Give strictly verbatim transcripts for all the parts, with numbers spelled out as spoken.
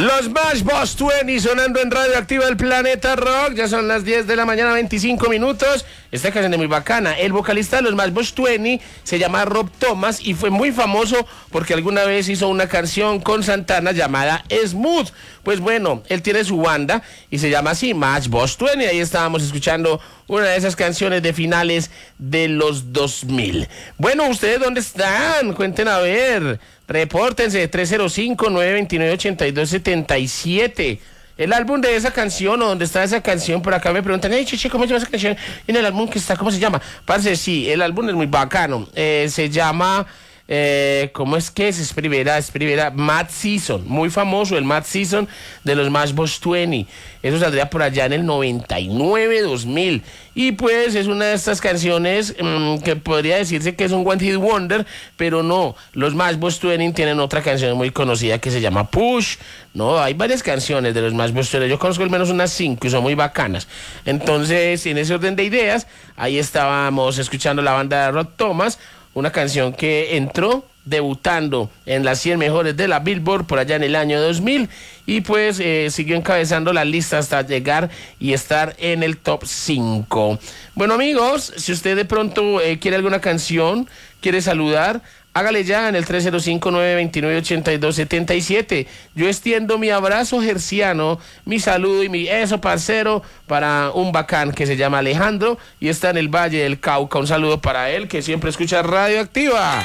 Los Matchbox veinte sonando en Radio Activa del Planeta Rock. Ya son las diez de la mañana, veinticinco minutos. Esta canción es muy bacana. El vocalista de los Matchbox veinte se llama Rob Thomas y fue muy famoso porque alguna vez hizo una canción con Santana llamada Smooth. Pues bueno, él tiene su banda y se llama así, Matchbox veinte. Ahí estábamos escuchando una de esas canciones de finales de los dos mil. Bueno, ¿ustedes dónde están? Cuenten a ver. Repórtense, tres cero cinco, nueve dos nueve, ocho dos siete siete. El álbum de esa canción, o donde está esa canción, por acá me preguntan, hey, Cheche, ¿cómo se llama esa canción? Y en el álbum que está, ¿cómo se llama? Parce, sí, el álbum es muy bacano. Eh, se llama, eh, ¿cómo es que es? Es primera, es primera, Mad Season. Muy famoso, el Mad Season de los Matchbox veinte. Eso saldría por allá en el noventa y nueve, dos mil. Y pues es una de estas canciones mmm, que podría decirse que es un One Hit Wonder, pero no. Los Matchbox veinte tienen otra canción muy conocida que se llama Push. No, hay varias canciones de los Matchbox veinte. Yo conozco al menos unas cinco y son muy bacanas. Entonces, en ese orden de ideas, ahí estábamos escuchando la banda de Rob Thomas, una canción que entró debutando en las cien mejores de la Billboard por allá en el año dos mil y pues eh, siguió encabezando la lista hasta llegar y estar en el top cinco. Bueno, amigos, si usted de pronto eh, quiere alguna canción, quiere saludar, hágale ya en el tres cero cinco, nueve dos nueve, ocho dos siete siete. Yo extiendo mi abrazo gerciano, mi saludo y mi eso parcero para un bacán que se llama Alejandro y está en el Valle del Cauca. Un saludo para él que siempre escucha Radio Activa.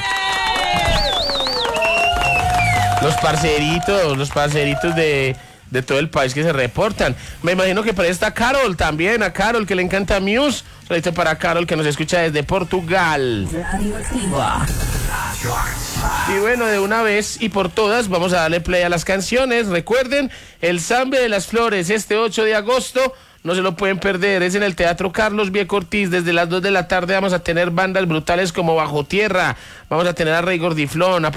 Los parceritos, los parceritos de, de todo el país que se reportan. Me imagino que por ahí está Carol también, a Carol que le encanta Muse. Saludos para Carol que nos escucha desde Portugal. Y bueno, de una vez y por todas vamos a darle play a las canciones. Recuerden, el Sambe de las Flores este ocho de agosto. No se lo pueden perder, es en el Teatro Carlos Vieco Ortiz, desde las dos de la tarde vamos a tener bandas brutales como Bajo Tierra, vamos a tener a Rey Gordiflón, a